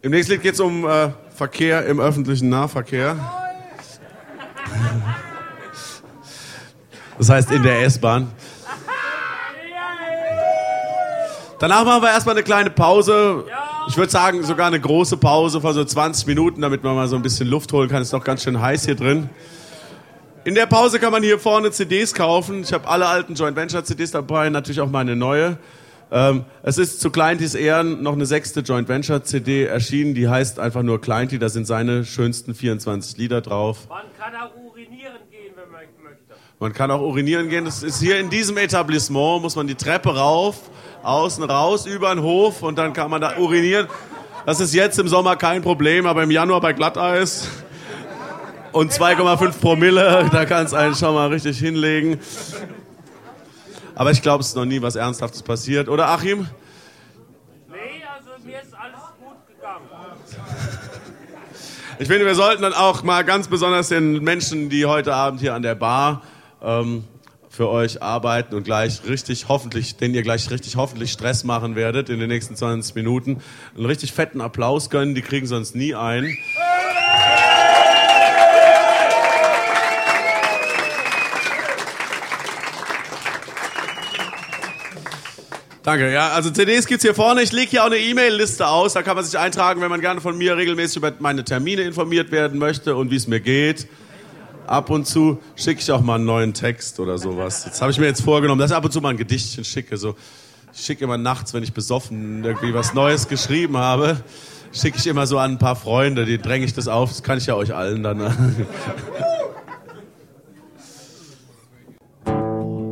Im nächsten Lied geht es um Verkehr im öffentlichen Nahverkehr. Das heißt in der S-Bahn. Danach machen wir erstmal eine kleine Pause. Ich würde sagen, sogar eine große Pause von so 20 Minuten, damit man mal so ein bisschen Luft holen kann. Es ist noch ganz schön heiß hier drin. In der Pause kann man hier vorne CDs kaufen. Ich habe alle alten Joint Venture CDs dabei, natürlich auch meine neue. Es ist zu Kleintis Ehren noch eine 6. Joint Venture CD erschienen. Die heißt einfach nur Kleinti. Da sind seine schönsten 24 Lieder drauf. Man kann auch urinieren gehen, wenn man möchte. Man kann auch urinieren gehen. Das ist hier in diesem Etablissement, muss man die Treppe rauf, außen raus, über den Hof und dann kann man da urinieren. Das ist jetzt im Sommer kein Problem, aber im Januar bei Glatteis und 2,5 Promille, da kann es einen schon mal richtig hinlegen. Aber ich glaube, es ist noch nie was Ernsthaftes passiert. Oder, Achim? Nee, also mir ist alles gut gegangen. Ich finde, wir sollten dann auch mal ganz besonders den Menschen, die heute Abend hier an der Bar für euch arbeiten und gleich richtig hoffentlich, denen ihr gleich richtig hoffentlich Stress machen werdet in den nächsten 20 Minuten, einen richtig fetten Applaus gönnen. Die kriegen sonst nie ein. Danke, ja, also CDs gibt's hier vorne. Ich lege hier auch eine E-Mail-Liste aus, da kann man sich eintragen, wenn man gerne von mir regelmäßig über meine Termine informiert werden möchte und wie es mir geht. Ab und zu schicke ich auch mal einen neuen Text oder sowas. Jetzt habe ich mir jetzt vorgenommen, dass ich ab und zu mal ein Gedichtchen schicke. So, ich schicke immer nachts, wenn ich besoffen irgendwie was Neues geschrieben habe, schicke ich immer so an ein paar Freunde, die dränge ich das auf. Das kann ich ja euch allen dann.